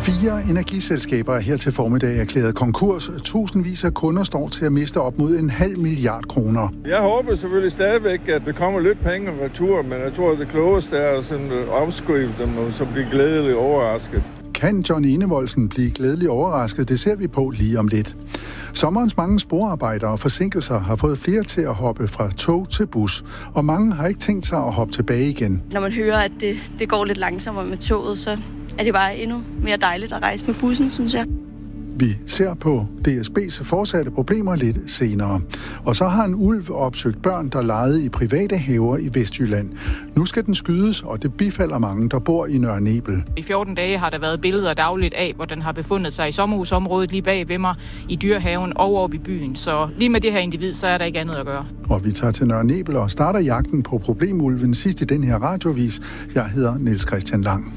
4 energiselskaber er her til formiddag erklæret konkurs. Tusindvis af kunder står til at miste op mod 0,5 milliard kroner. Jeg håber selvfølgelig stadigvæk, at der kommer lidt penge retur, men jeg tror, at det klogeste er at afskrive dem og så blive glædeligt overrasket. Kan John Enevoldsen blive glædeligt overrasket? Det ser vi på lige om lidt. Sommerens mange sporarbejdere og forsinkelser har fået flere til at hoppe fra tog til bus, og mange har ikke tænkt sig at hoppe tilbage igen. Når man hører, at det går lidt langsommere med toget, så er det bare endnu mere dejligt at rejse med bussen, synes jeg. Vi ser på DSB's fortsatte problemer lidt senere. Og så har en ulv opsøgt børn, der legede i private haver i Vestjylland. Nu skal den skydes, og det bifalder mange, der bor i Nørre Nebel. I 14 dage har der været billeder dagligt af, hvor den har befundet sig i sommerhusområdet lige bag ved mig, i dyrehaven og oppe i byen. Så lige med det her individ, så er der ikke andet at gøre. Og vi tager til Nørre Nebel og starter jagten på problemulven sidst i den her radiovis. Jeg hedder Niels Christian Lang.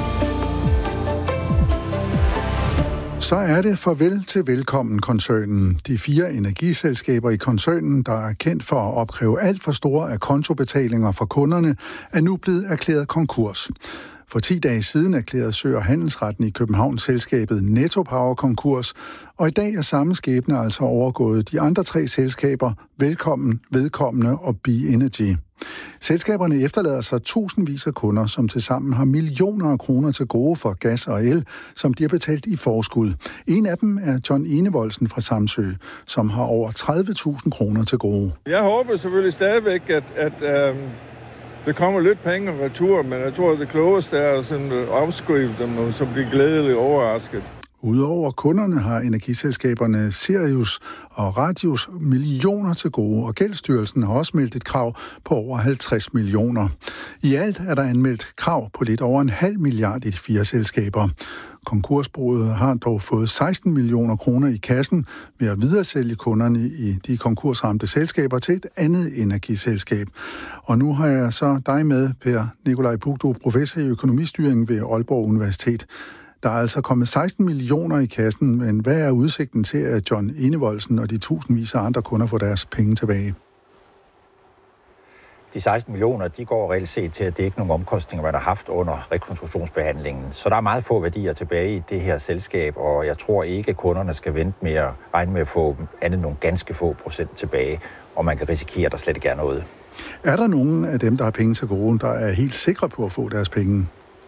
Så er det farvel til Velkommen-koncernen. De 4 energiselskaber i koncernen, der er kendt for at opkræve alt for store akontobetalinger fra kunderne, er nu blevet erklæret konkurs. For 10 dage siden erklærede Sø- og Handelsretten i København selskabet Netto Power konkurs, og i dag er samme skæbne altså overgået de andre 3 selskaber, Velkommen, Vedkommende og Be Energy. Selskaberne efterlader sig tusindvis af kunder, som tilsammen har millioner af kroner til gode for gas og el, som de har betalt i forskud. En af dem er John Enevoldsen fra Samsø, som har over 30.000 kroner til gode. Jeg håber selvfølgelig stadigvæk, at der kommer lidt penge retur, men jeg tror, at det klogeste er at afskrive dem og så blive glædeligt overrasket. Udover kunderne har energiselskaberne Sirius og Radius millioner til gode, og Gældsstyrelsen har også meldt et krav på over 50 millioner. I alt er der anmeldt krav på lidt over 0,5 milliard i de 4 selskaber. Konkursboet har dog fået 16 millioner kroner i kassen ved at videresælge kunderne i de konkursramte selskaber til et andet energiselskab. Og nu har jeg så dig med, Per Nikolaj Puk, du er professor i økonomistyring ved Aalborg Universitet. Der er altså kommet 16 millioner i kassen, men hvad er udsigten til, at John Enevoldsen og de tusindvis af andre kunder får deres penge tilbage? De 16 millioner, de går reelt set til at dække nogle omkostninger, man har haft under rekonstruktionsbehandlingen. Så der er meget få værdier tilbage i det her selskab, og jeg tror ikke, at kunderne skal vente med at regne med at få andet nogle ganske få procent tilbage, og man kan risikere, at der slet ikke er noget. Er der nogen af dem, der har penge til gode, der er helt sikre på at få deres penge?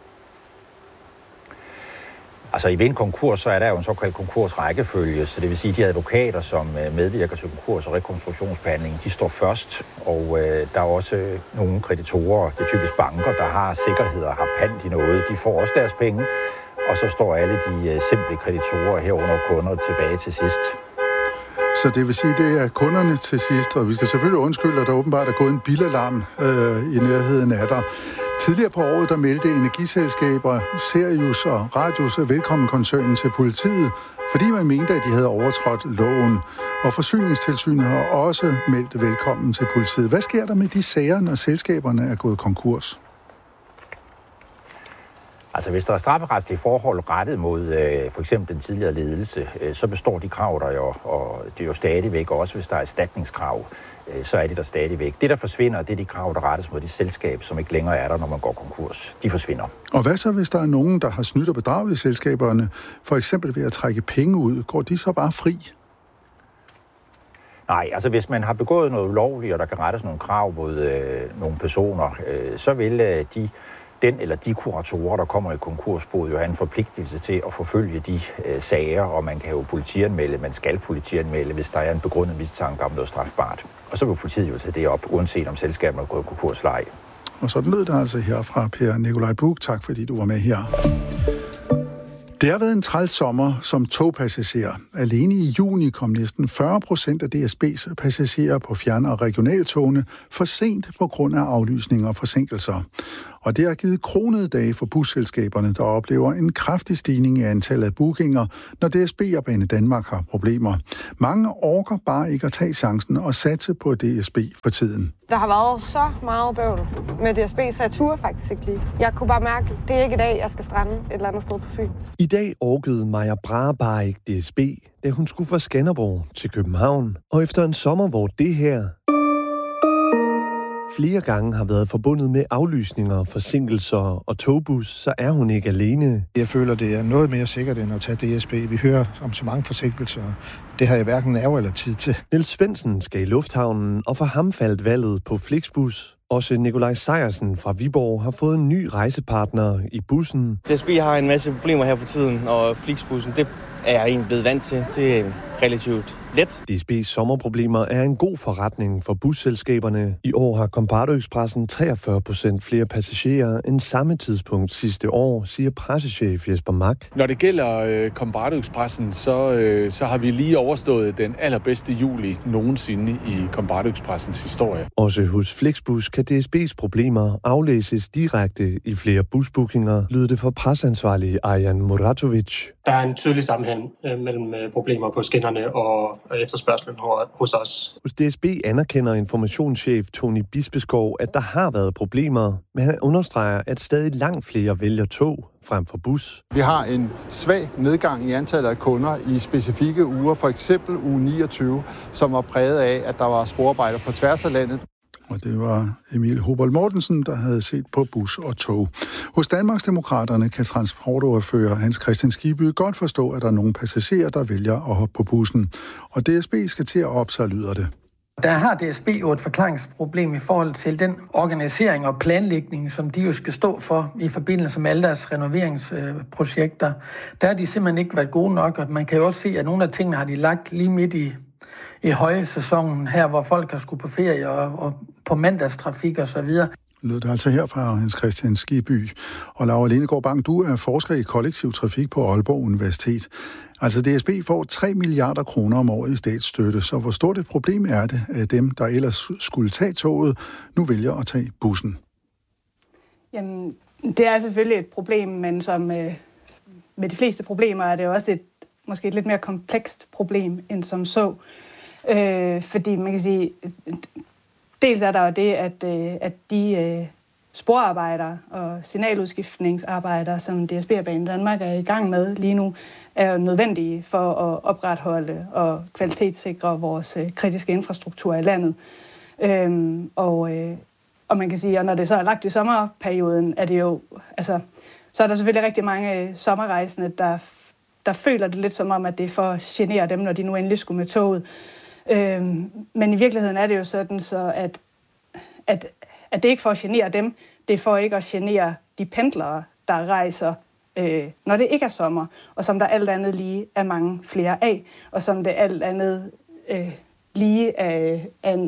Altså i ved en konkurs, så er der jo en såkaldt konkursrækkefølge, så det vil sige, at de advokater, som medvirker til konkurs- og rekonstruktionsbehandling, de står først, og der er også nogle kreditorer, det er typisk banker, der har sikkerheder, har pant i noget, de får også deres penge, og så står alle de simple kreditorer herunder kunder tilbage til sidst. Så det vil sige, at det er kunderne til sidst, og vi skal selvfølgelig undskylde, at der åbenbart er gået en bilalarm i nærheden af dig. Tidligere på året, der meldte energiselskaber Sirius og Radius Velkommen-koncernen til politiet, fordi man mente, at de havde overtrådt loven. Og Forsyningstilsynet har også meldt velkommen til politiet. Hvad sker der med de sager, når selskaberne er gået konkurs? Altså hvis der er strafferetslige forhold rettet mod for eksempel den tidligere ledelse, så består de krav der jo, og det er jo stadigvæk, også hvis der er erstatningskrav, så er det der stadigvæk. Det, der forsvinder, det er de krav, der rettes mod de selskab, som ikke længere er der, når man går konkurs. De forsvinder. Og hvad så, hvis der er nogen, der har snydt og bedraget i selskaberne, for eksempel ved at trække penge ud? Går de så bare fri? Nej, altså hvis man har begået noget ulovligt, og der kan rettes nogle krav mod nogle personer, så vil den eller de kuratorer, der kommer i konkursboet, jo have en forpligtelse til at forfølge de sager, og man kan jo politianmelde, man skal politianmelde, hvis der er en begrundet mistanke om noget strafbart. Og så vil politiet jo tage det op, uanset om selskabet er gået konkurs eller ej. Og sådan lød det altså her fra Per Nikolaj Puk. Tak fordi du var med her. Det har været en træls sommer som togpassager. Alene i juni kom næsten 40% af DSB's passagerer på fjern- og regionaltogene for sent på grund af aflysninger og forsinkelser. Og det har givet kronede dage for busselskaberne, der oplever en kraftig stigning i antallet af bookinger, når DSB og Banedanmark har problemer. Mange orker bare ikke at tage chancen og satse på DSB for tiden. Der har været så meget bøvl med DSB, så jeg turde faktisk ikke lige. Jeg kunne bare mærke, at det er ikke i dag, jeg skal strande et eller andet sted på Fyn. I dag orkede Maja Brahe bare ikke DSB, da hun skulle fra Skanderborg til København. Og efter en sommer, hvor det her flere gange har været forbundet med aflysninger, forsinkelser og togbus, så er hun ikke alene. Jeg føler, det er noget mere sikkert end at tage DSB. Vi hører om så mange forsinkelser. Det har jeg hverken nerve eller tid til. Niels Svendsen skal i lufthavnen, og for ham faldt valget på Flixbus. Også Nikolaj Sejersen fra Viborg har fået en ny rejsepartner i bussen. DSB har en masse problemer her for tiden, og Flixbussen, det er jeg egentlig blevet vant til. Det er relativt let. DSB's sommerproblemer er en god forretning for busselskaberne. I år har Combardo-Expressen 43% flere passagerer end samme tidspunkt sidste år, siger pressechef Jesper Mak. Når det gælder Combardo-Expressen, så har vi lige overstået den allerbedste juli nogensinde i Combardo-Expressens historie. Også hos Flixbus kan DSB's problemer aflæses direkte i flere busbookinger, lyder det for presseansvarlig Arjan Muratovic. Der er en tydelig sammenhæng mellem problemer på skinnerne og efterspørgselen hos os. Hos DSB anerkender informationschef Tony Bispeskov, at der har været problemer, men han understreger, at stadig langt flere vælger tog frem for bus. Vi har en svag nedgang i antallet af kunder i specifikke uger, for eksempel uge 29, som var præget af, at der var sporarbejder på tværs af landet. Og det var Emil Hobold Mortensen, der havde set på bus og tog. Hos Danmarksdemokraterne kan transportordfører Hans Kristian Skibby godt forstå, at der er nogle passagerer, der vælger at hoppe på bussen. Og DSB skal til at op, så lyder det. Der har DSB jo et forklaringsproblem i forhold til den organisering og planlægning, som de jo skal stå for i forbindelse med alle deres renoveringsprojekter. Der har de simpelthen ikke været gode nok, og man kan jo også se, at nogle af tingene har de lagt lige midt i højsæsonen her, hvor folk har skulle på ferie og på mandagstrafik og så videre. Lød det altså her fra Hans Kristian Skibby. Og Laura Lenegård Bang, du er forsker i kollektiv trafik på Aalborg Universitet. Altså DSB får 3 milliarder kroner om året i statsstøtte, så hvor stort et problem er det, at dem, der ellers skulle tage toget, nu vælger at tage bussen? Jamen, det er selvfølgelig et problem, men som med de fleste problemer er det også måske et lidt mere komplekst problem end som så. Fordi man kan sige, dels er der jo det, at de sporarbejdere og signaludskiftningsarbejdere, som DSB og Banen Danmark er i gang med lige nu, er nødvendige for at opretholde og kvalitetssikre vores kritiske infrastruktur i landet. Og man kan sige, at når det så er lagt i sommerperioden, er det jo, altså, så er der selvfølgelig rigtig mange sommerrejsende, der føler det lidt som om, at det er for at genere dem, når de nu endelig skulle med toget. Men i virkeligheden er det jo sådan, så at det ikke for at genere dem, det er for ikke at genere de pendlere, der rejser, når det ikke er sommer, og som der alt andet lige er mange flere af, og som det alt andet lige er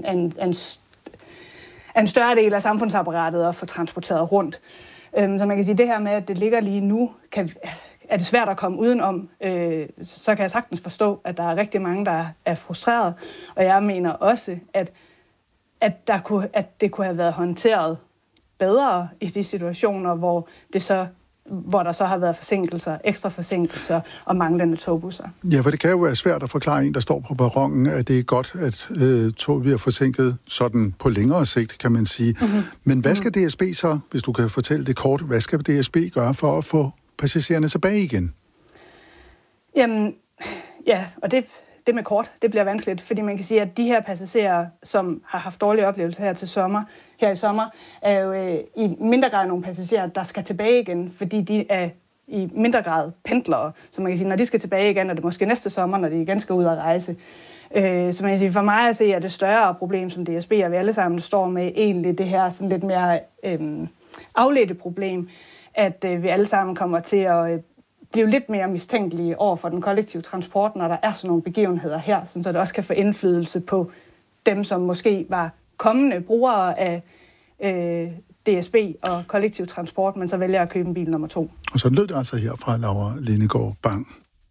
en større del af samfundsapparatet at få transporteret rundt. Så man kan sige, at det her med, at det ligger lige nu, er det svært at komme udenom, så kan jeg sagtens forstå, at der er rigtig mange, der er frustreret. Og jeg mener også, at det kunne have været håndteret bedre i de situationer, hvor der så har været forsinkelser, ekstra forsinkelser og manglende togbusser. Ja, for det kan jo være svært at forklare en, der står på perronen, at det er godt, at toget bliver forsinket sådan på længere sigt, kan man sige. Mm-hmm. Men hvad skal DSB så, hvis du kan fortælle det kort, hvad skal DSB gøre for at få passagererne tilbage igen? Jamen, ja, og det med kort, det bliver vanskeligt, fordi man kan sige, at de her passagerer, som har haft dårlige oplevelser her i sommer, er jo i mindre grad nogle passagerer, der skal tilbage igen, fordi de er i mindre grad pendlere. Så man kan sige, når de skal tilbage igen, er det måske næste sommer, når de igen skal ud og rejse. Så man kan sige, for mig at se, er det større problem, som DSB og vi alle sammen står med, egentlig det her sådan lidt mere afledte problem, at vi alle sammen kommer til at blive lidt mere mistænkelige over for den kollektive transport, når der er sådan nogle begivenheder her, så det også kan få indflydelse på dem, som måske var kommende brugere af DSB og kollektiv transport, men så vælger at købe en bil nummer 2. Og så lød det altså her fra Laura Lenegård Bang.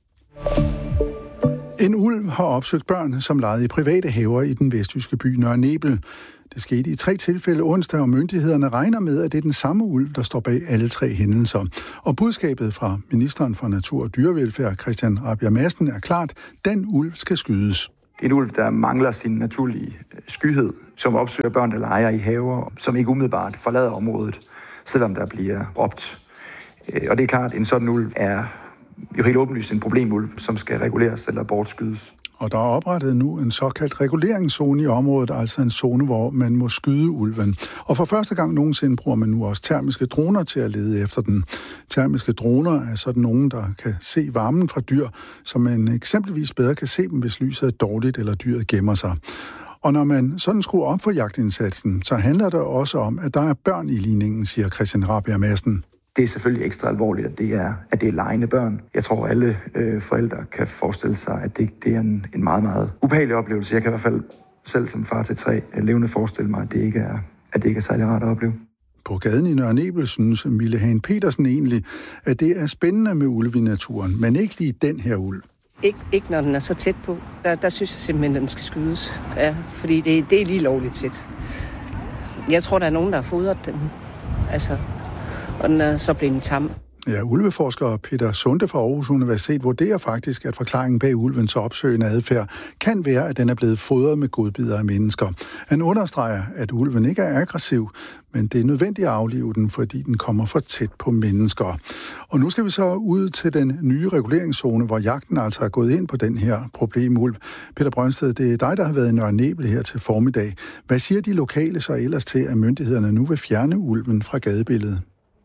En ulv har opsøgt børn, som legede i private haver i den vestjyske by Nørre Nebel. Det skete i 3 tilfælde onsdag, og myndighederne regner med, at det er den samme ulv, der står bag alle 3 hændelser. Og budskabet fra ministeren for Natur og Dyrevelfærd, Christian Rabjerg Madsen, er klart, den ulv skal skydes. Det er en ulv, der mangler sin naturlige skyhed, som opsøger børn, der leger i haver, som ikke umiddelbart forlader området, selvom der bliver råbt. Og det er klart, at en sådan ulv er jo helt åbenlyst en problemulv, som skal reguleres eller bortskydes. Og der er oprettet nu en såkaldt reguleringszone i området, altså en zone, hvor man må skyde ulven. Og for første gang nogensinde bruger man nu også termiske droner til at lede efter den. Termiske droner er sådan nogen, der kan se varmen fra dyr, så man eksempelvis bedre kan se dem, hvis lyset er dårligt eller dyret gemmer sig. Og når man sådan skruer op for jagtindsatsen, så handler det også om, at der er børn i ligningen, siger Christian Rabjerg Madsen. Det er selvfølgelig ekstra alvorligt, at det er legende børn. Jeg tror, alle forældre kan forestille sig, at det er en meget, meget ubehagelig oplevelse. Jeg kan i hvert fald selv som far til 3 levende forestille mig, at det ikke er særlig rart at opleve. På gaden i Nørre Nebel synes Mille Hane Petersen egentlig, at det er spændende med ulve i naturen, men ikke lige den her ulv. Ikke når den er så tæt på. Der synes jeg simpelthen, at den skal skydes. Ja, fordi det er lige lovligt tæt. Jeg tror, der er nogen, der har fodret den. Altså, og den er så blevet tam. Ja, ulveforsker Peter Sunde fra Aarhus Universitet vurderer faktisk, at forklaringen bag ulvens opsøgende adfærd kan være, at den er blevet fodret med godbidder af mennesker. Han understreger, at ulven ikke er aggressiv, men det er nødvendigt at aflive den, fordi den kommer for tæt på mennesker. Og nu skal vi så ud til den nye reguleringszone, hvor jagten altså er gået ind på den her problemulv. Peter Brøndsted, det er dig, der har været i Nørre Nebel her til formiddag. Hvad siger de lokale så ellers til, at myndighederne nu vil fjerne ulven fra gadebilledet?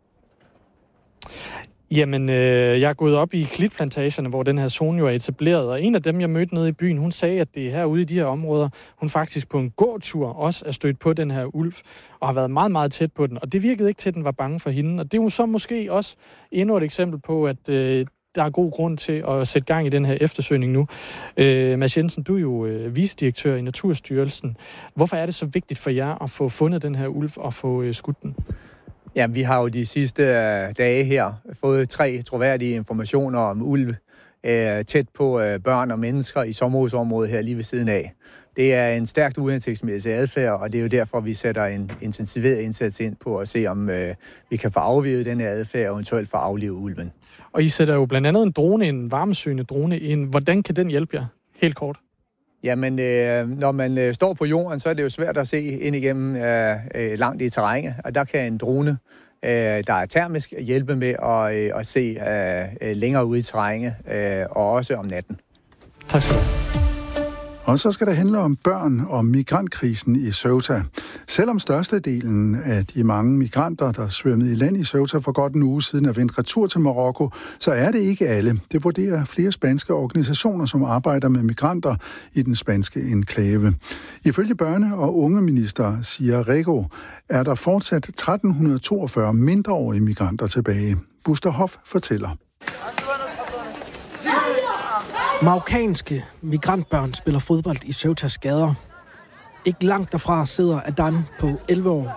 Jamen, jeg er gået op i klitplantagerne, hvor den her zone jo er etableret, og en af dem, jeg mødte nede i byen, hun sagde, at det er herude i de her områder, hun faktisk på en gåtur også er stødt på den her ulv, og har været meget, meget tæt på den, og det virkede ikke til, at den var bange for hende, og det er jo så måske også endnu et eksempel på, at der er god grund til at sætte gang i den her eftersøgning nu. Mads Jensen, du er jo vicedirektør i Naturstyrelsen. Hvorfor er det så vigtigt for jer at få fundet den her ulv og få skudt den? Ja, vi har jo de sidste dage her fået 3 troværdige informationer om ulv tæt på børn og mennesker i sommerhusområdet her lige ved siden af. Det er en stærkt uhensigtsmæssig adfærd, og det er jo derfor, vi sætter en intensiveret indsats ind på at se, om vi kan få aflivet den her adfærd og eventuelt få aflivet ulven. Og I sætter jo blandt andet en drone, en varmesøgende drone ind. Hvordan kan den hjælpe jer? Helt kort. Jamen, når man står på jorden, så er det jo svært at se ind igennem langt i terrænet, og der kan en drone, der er termisk, hjælpe med at se længere ude i terrænet, og også om natten. Tak skal du have. Og så skal det handle om børn og migrantkrisen i Ceuta. Selvom størstedelen af de mange migranter, der svømmede i land i Ceuta for godt en uge siden, er vendt retur til Marokko, så er det ikke alle. Det vurderer flere spanske organisationer, som arbejder med migranter i den spanske enklave. Ifølge børne- og ungeminister Sia Rego er der fortsat 1342 mindreårige migranter tilbage. Buster Hoff fortæller. Marokkanske migrantbørn spiller fodbold i Ceutas gader. Ikke langt derfra sidder Adan på 11 år.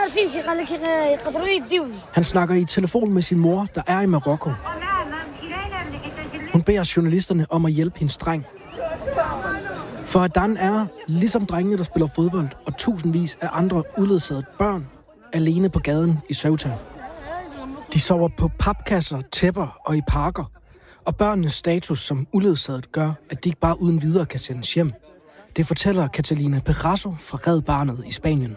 Han snakker i telefon med sin mor, der er i Marokko. Hun beder journalisterne om at hjælpe hendes dreng. For Adan er, ligesom drengene, der spiller fodbold, og tusindvis af andre uledsagede børn, alene på gaden i Ceuta. De sover på papkasser, tæpper og i parker. Og børnenes status som uledsaget gør, at de ikke bare uden videre kan sendes hjem. Det fortæller Catalina Perraso fra Red Barnet i Spanien.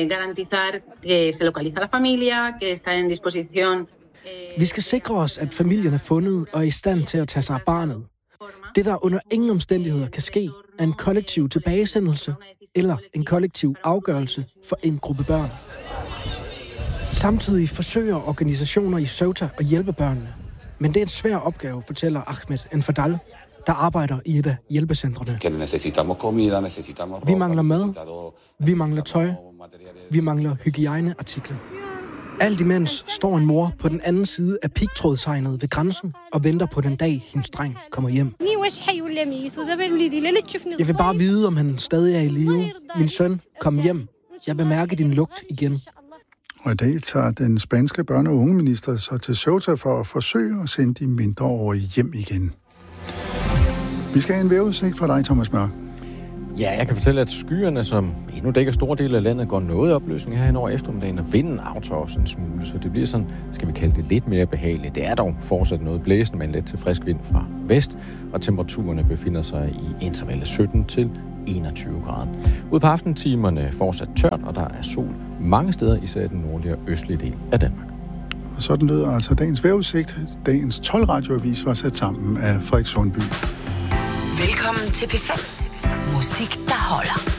Vi skal sikre os, at familien er fundet og er i stand til at tage sig af barnet. Det, der under ingen omstændigheder kan ske, er en kollektiv tilbagesendelse eller en kollektiv afgørelse for en gruppe børn. Samtidig forsøger organisationer i Ceuta at hjælpe børnene. Men det er en svær opgave, fortæller Ahmed Enfadal, der arbejder i et af hjælpecentrene. Vi mangler mad, vi mangler tøj, vi mangler hygiejneartikler. Alt imens står en mor på den anden side af pigtrådshegnet ved grænsen og venter på den dag, hendes dreng kommer hjem. Jeg vil bare vide, om han stadig er i live. Min søn, kom hjem. Jeg vil mærke din lugt igen. Og i dag tager den spanske børne- og ungeminister så til Ceuta for at forsøge at sende de mindreårige hjem igen. Vi skal have en vejrudsigt fra dig, Thomas Mørk. Ja, jeg kan fortælle, at skyerne, som endnu dækker store dele af landet, går noget i opløsning her over eftermiddagen, og vinden aftager også en smule, så det bliver sådan, skal vi kalde det, lidt mere behageligt. Det er dog fortsat noget blæsende, men let til frisk vind fra vest, og temperaturerne befinder sig i intervallet 17 til 21 grader. Ude på aftentimerne fortsat tørt, og der er sol mange steder, især i den nordlige og østlige del af Danmark. Og sådan lyder altså dagens vejrudsigt. Dagens 12 radioavis var sat sammen af Frederik Sundby. Velkommen til P5. Musik, der holder.